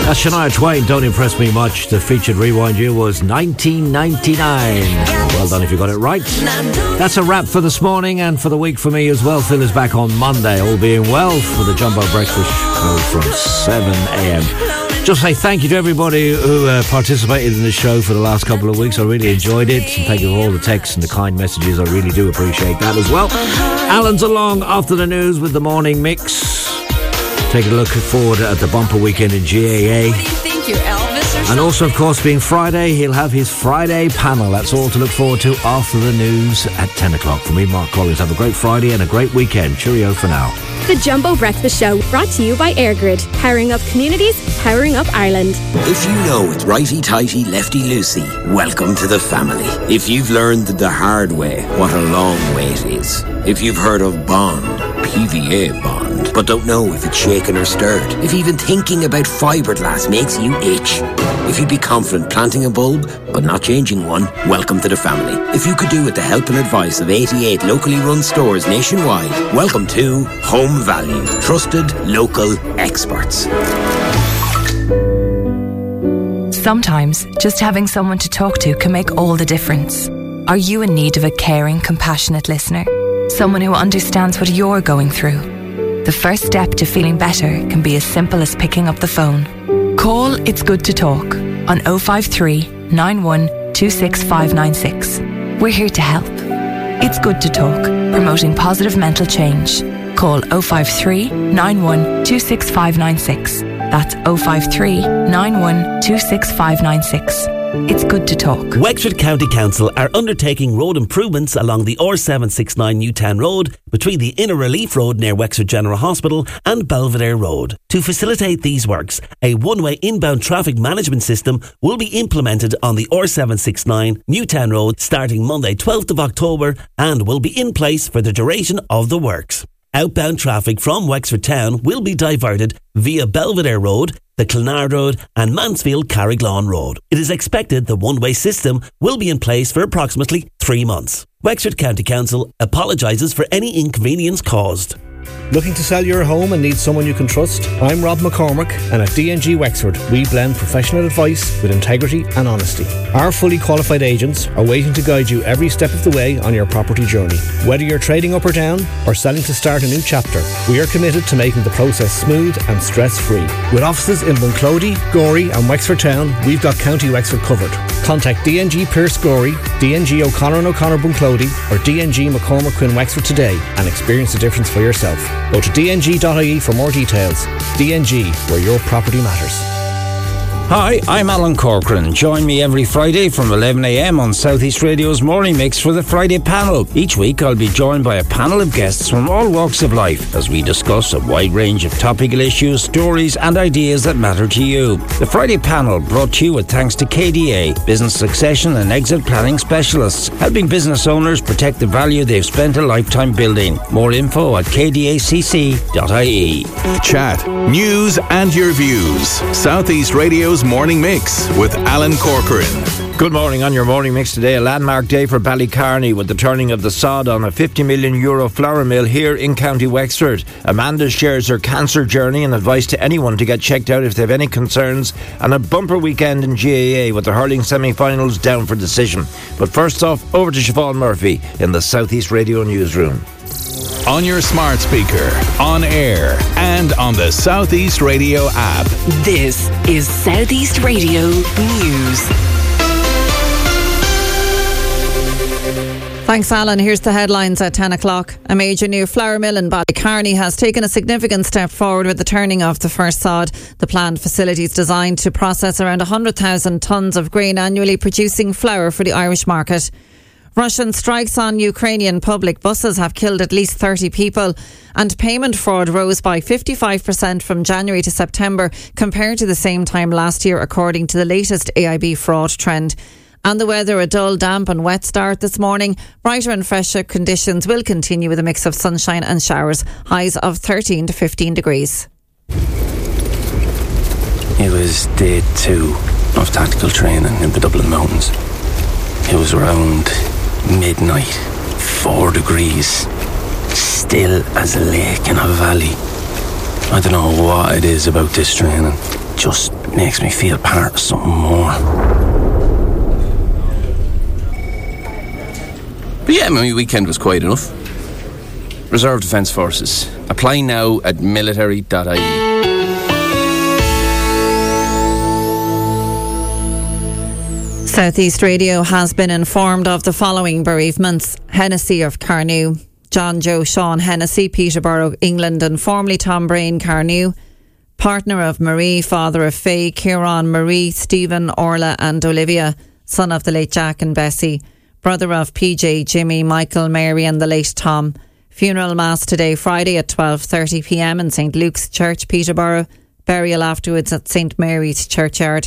That's Shania Twain, Don't Impress Me Much. The featured rewind year was 1999. Well done if you got it right. That's a wrap for this morning and for the week for me as well. Phil is back on Monday, all being well, for the Jumbo Breakfast Show from 7 a.m. Just say thank you to everybody who participated in the show for the last couple of weeks. I really enjoyed it. And thank you for all the texts and the kind messages. I really do appreciate that as well. Alan's along after the news with the morning mix. Take a look forward at the bumper weekend in GAA. What do you think, you're Elvis? And also, of course, being Friday, he'll have his Friday panel. That's all to look forward to after the news at 10 o'clock. From me, Mark Collins, have a great Friday and a great weekend. Cheerio for now. The Jumbo Breakfast Show, brought to you by AirGrid. Powering up communities, powering up Ireland. If you know it's righty-tighty, lefty-loosey, welcome to the family. If you've learned the hard way what a long way it is. If you've heard of Bond, PVA Bond, but don't know if it's shaken or stirred. If even thinking about fiberglass makes you itch. If you'd be confident planting a bulb, but not changing one, welcome to the family. If you could do with the help and advice of 88 locally run stores nationwide, welcome to Home Value. Trusted local experts. Sometimes, just having someone to talk to can make all the difference. Are you in need of a caring, compassionate listener? Someone who understands what you're going through? The first step to feeling better can be as simple as picking up the phone. Call It's Good to Talk on 053 91 26596. We're here to help. It's Good to Talk, promoting positive mental change. Call 053 91 26596. That's 053 91 26596. It's Good to Talk. Wexford County Council are undertaking road improvements along the R769 Newtown Road between the Inner Relief Road near Wexford General Hospital and Belvedere Road. To facilitate these works, a one-way inbound traffic management system will be implemented on the R769 Newtown Road starting Monday 12th of October and will be in place for the duration of the works. Outbound traffic from Wexford Town will be diverted via Belvedere Road, the Clonard Road and Mansfield-Carriglon Road. It is expected the one-way system will be in place for approximately 3 months. Wexford County Council apologises for any inconvenience caused. Looking to sell your home and need someone you can trust? I'm Rob McCormick, and at D&G Wexford we blend professional advice with integrity and honesty. Our fully qualified agents are waiting to guide you every step of the way on your property journey. Whether you're trading up or down or selling to start a new chapter, we are committed to making the process smooth and stress-free. With offices in Bunclody, Gorey and Wexford Town, we've got County Wexford covered. Contact D&G Pierce Gorey, D&G O'Connor and O'Connor Bunclody or D&G McCormick Quinn Wexford today and experience the difference for yourself. Go to dng.ie for more details. D&G, where your property matters. Hi, I'm Alan Corcoran. Join me every Friday from 11 a.m. on South East Radio's Morning Mix for the Friday panel. Each week I'll be joined by a panel of guests from all walks of life as we discuss a wide range of topical issues, stories and ideas that matter to you. The Friday panel brought to you with thanks to KDA, Business Succession and Exit Planning Specialists, helping business owners protect the value they've spent a lifetime building. More info at kdacc.ie. Chat, news and your views. South East Radio's Morning Mix with Alan Corcoran. Good morning. On your Morning Mix today, a landmark day for Ballycarney with the turning of the sod on a €50 million flour mill here in County Wexford. Amanda shares her cancer journey and advice to anyone to get checked out if they have any concerns, and a bumper weekend in GAA with the hurling semi-finals down for decision. But first off, over to Siobhan Murphy in the South East Radio newsroom. On your smart speaker, on air, and on the South East Radio app. This is South East Radio News. Thanks, Alan. Here's the headlines at 10 o'clock. A major new flour mill in Ballycarney has taken a significant step forward with the turning of the first sod. The planned facility is designed to process around 100,000 tonnes of grain annually, producing flour for the Irish market. Russian strikes on Ukrainian public buses have killed at least 30 people, and payment fraud rose by 55% from January to September compared to the same time last year, according to the latest AIB fraud trend. And the weather, a dull, damp and wet start this morning. Brighter and fresher conditions will continue with a mix of sunshine and showers. Highs of 13 to 15 degrees. It was day 2 of tactical training in the Dublin Mountains. It was around midnight, 4 degrees, still as a lake in a valley. I don't know what it is about this training. just makes me feel part of something more. But yeah, my weekend was quiet enough. Reserve Defence Forces. Apply now at military.ie. South East Radio has been informed of the following bereavements. Hennessy of Carnew, John Joe Sean Hennessy, Peterborough, England, and formerly Tom Brain, Carnew. Partner of Marie, father of Faye, Kieran, Marie, Stephen, Orla and Olivia, son of the late Jack and Bessie. Brother of PJ, Jimmy, Michael, Mary and the late Tom. Funeral mass today, Friday at 12:30pm in St Luke's Church, Peterborough. Burial afterwards at St Mary's Churchyard.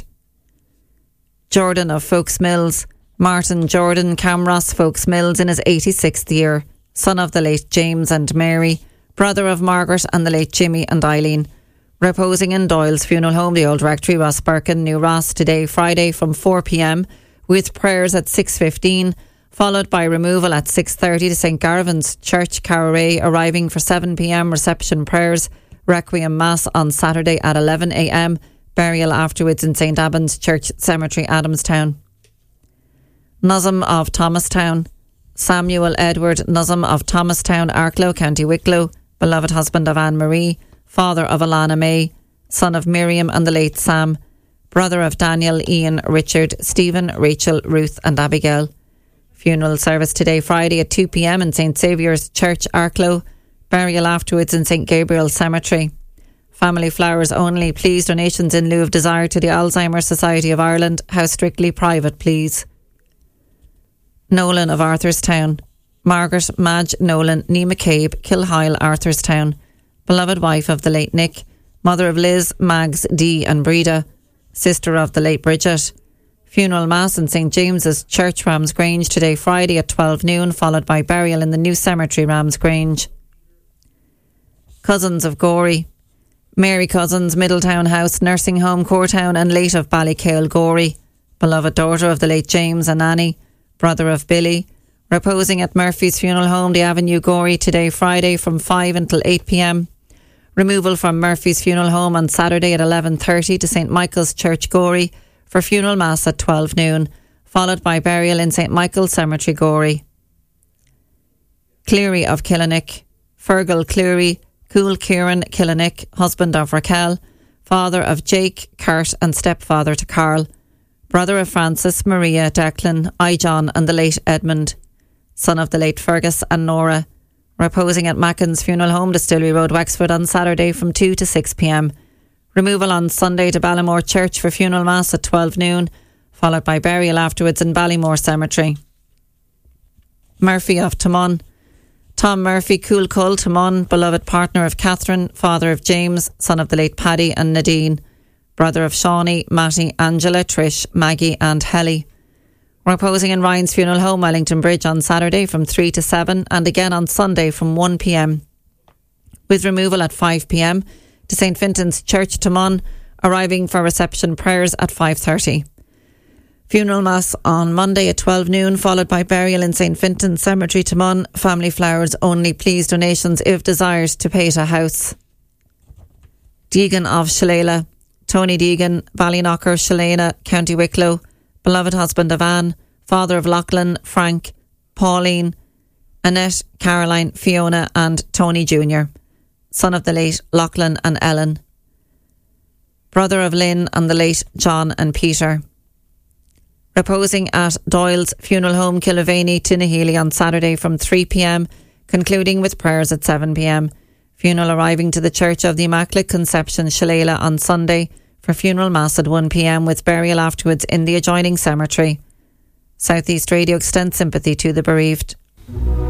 Jordan of Folks Mills, Martin Jordan Camross Folks Mills in his 86th year, son of the late James and Mary, brother of Margaret and the late Jimmy and Eileen. Reposing in Doyle's Funeral Home, the Old Rectory, Ross Birkin, New Ross, today Friday from 4pm, with prayers at 6:15, followed by removal at 6:30 to St Garvin's Church, Carraway, arriving for 7pm reception prayers, Requiem Mass on Saturday at 11am, burial afterwards in St Albans Church Cemetery, Adamstown. Nuzzum of Thomastown, Samuel Edward Nuzzum of Thomastown, Arklow, County Wicklow, beloved husband of Anne-Marie, father of Alana May, son of Miriam and the late Sam, brother of Daniel, Ian, Richard, Stephen, Rachel, Ruth and Abigail. Funeral service today Friday at 2pm in St Saviour's Church, Arklow, burial afterwards in St Gabriel Cemetery. Family flowers only. Please donations in lieu of desire to the Alzheimer's Society of Ireland. House strictly private, please. Nolan of Arthurstown, Margaret Madge Nolan, Nee McCabe, Kilhyle, Arthurstown, beloved wife of the late Nick, mother of Liz, Mags, Dee and Breda, sister of the late Bridget. Funeral mass in St James's Church, Ramsgrange, today Friday at 12 noon, followed by burial in the new cemetery, Ramsgrange. Cousins of Gorey, Mary Cousins, Middletown House, Nursing Home, Courtown and late of Ballycale, Gorey, beloved daughter of the late James and Annie, brother of Billy, reposing at Murphy's Funeral Home, the Avenue, Gorey, today Friday from 5 until 8pm. Removal from Murphy's Funeral Home on Saturday at 11:30 to St Michael's Church, Gorey, for funeral mass at 12 noon, followed by burial in St Michael's Cemetery, Gorey. Cleary of Killinick, Fergal Cleary, Cool Kieran Killinick, husband of Raquel, father of Jake, Kurt and stepfather to Carl, brother of Francis, Maria, Declan, John and the late Edmund, son of the late Fergus and Nora, reposing at Mackin's Funeral Home, Distillery Road, Wexford on Saturday from 2 to 6pm. Removal on Sunday to Ballymore Church for funeral mass at 12 noon, followed by burial afterwards in Ballymore Cemetery. Murphy of Tamon, Tom Murphy, Cool Cull, Tamon, beloved partner of Catherine, father of James, son of the late Paddy and Nadine, brother of Shawnee, Matty, Angela, Trish, Maggie and Helly. Reposing in Ryan's Funeral Home, Wellington Bridge on Saturday from 3 to 7 and again on Sunday from 1pm. With removal at 5pm to St Fintan's Church, Tamon, arriving for reception prayers at 5:30. Funeral mass on Monday at 12 noon, followed by burial in St Fintan's Cemetery, Tamon. Family flowers only. Please donations if desired to pay to house. Deegan of Shalala, Tony Deegan, Ballyknocker, Shalana, County Wicklow, beloved husband of Anne, father of Lachlan, Frank, Pauline, Annette, Caroline, Fiona and Tony Jr., son of the late Lachlan and Ellen, brother of Lynn and the late John and Peter. Reposing at Doyle's Funeral Home, Killavany, Tinnahealy on Saturday from 3pm, concluding with prayers at 7pm. Funeral arriving to the Church of the Immaculate Conception, Shalala on Sunday for funeral mass at 1pm, with burial afterwards in the adjoining cemetery. South East Radio extends sympathy to the bereaved.